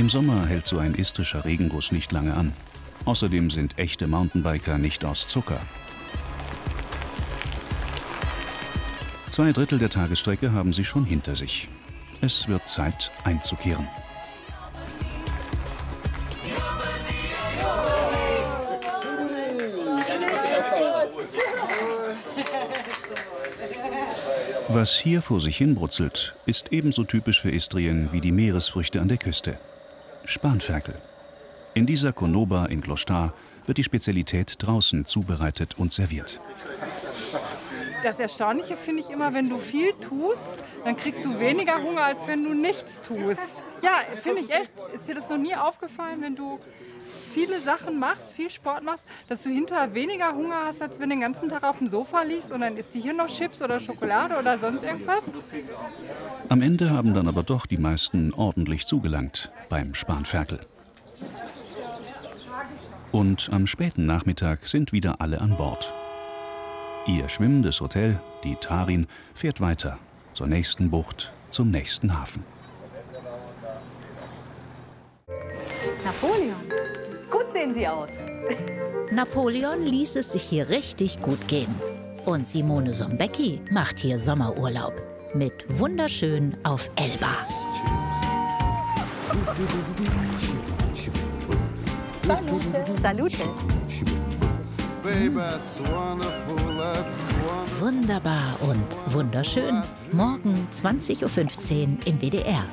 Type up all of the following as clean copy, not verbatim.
Im Sommer hält so ein istrischer Regenguss nicht lange an. Außerdem sind echte Mountainbiker nicht aus Zucker. 2/3 der Tagesstrecke haben sie schon hinter sich. Es wird Zeit einzukehren. Was hier vor sich hin brutzelt, ist ebenso typisch für Istrien wie die Meeresfrüchte an der Küste. Spanferkel. In dieser Konoba in Gloucester wird die Spezialität draußen zubereitet und serviert. Das Erstaunliche finde ich immer, wenn du viel tust, dann kriegst du weniger Hunger, als wenn du nichts tust. Ja, finde ich echt. Ist dir das noch nie aufgefallen, wenn du viele Sachen machst, viel Sport machst, dass du hinterher weniger Hunger hast, als wenn du den ganzen Tag auf dem Sofa liegst und dann isst du hier noch Chips oder Schokolade oder sonst irgendwas? Am Ende haben dann aber doch die meisten ordentlich zugelangt beim Spanferkel. Und am späten Nachmittag sind wieder alle an Bord. Ihr schwimmendes Hotel, die Tarin, fährt weiter zur nächsten Bucht, zum nächsten Hafen. Napoleon, gut sehen Sie aus. Napoleon ließ es sich hier richtig gut gehen. Und Simone Sombecki macht hier Sommerurlaub. Mit wunderschön auf Elba. Salute. Salute. Wunderbar und wunderschön. Morgen 20:15 Uhr im WDR.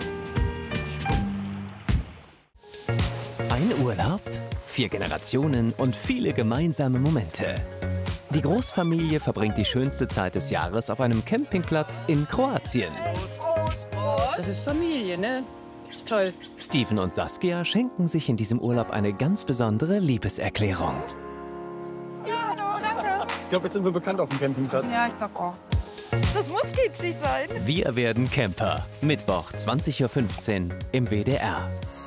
Ein Urlaub, 4 Generationen und viele gemeinsame Momente. Die Großfamilie verbringt die schönste Zeit des Jahres auf einem Campingplatz in Kroatien. Das ist Familie, ne? Ist toll. Steven und Saskia schenken sich in diesem Urlaub eine ganz besondere Liebeserklärung. Ja, hallo, danke. Ich glaube, jetzt sind wir bekannt auf dem Campingplatz. Ja, ich glaube auch. Das muss kitschig sein. Wir werden Camper. Mittwoch, 20:15 Uhr im WDR.